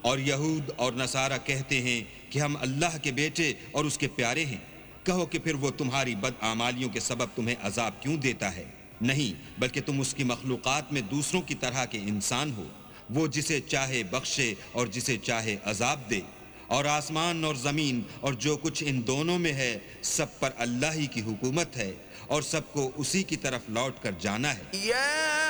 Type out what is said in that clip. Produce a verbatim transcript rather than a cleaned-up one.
और यहूद और नसारा कहते हैं कि हम अल्लाह के बेटे और उसके प्यारे हैं। कहो कि फिर वो तुम्हारी बदआमालियों के सबब तुम्हें अजाब क्यों देता है? नहीं, बल्कि तुम उसकी मखलूक़ात में दूसरों की तरह के इंसान हो। वो जिसे चाहे बख्शे और जिसे चाहे अजाब दे। और आसमान और ज़मीन और जो कुछ इन दोनों में है, सब पर अल्लाह ही की हुकूमत है और सबको उसी की तरफ लौट कर जाना है।